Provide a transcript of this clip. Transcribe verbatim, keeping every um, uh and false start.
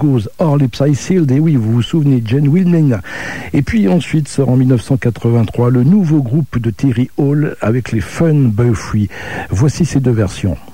Goes Our Lips Are Sealed. Et oui, vous vous souvenez, Jane Wilman. Et puis ensuite sort en mille neuf cent quatre-vingt-trois le nouveau groupe de Terry Hall avec les Fun Boy Free. Voici ces deux versions.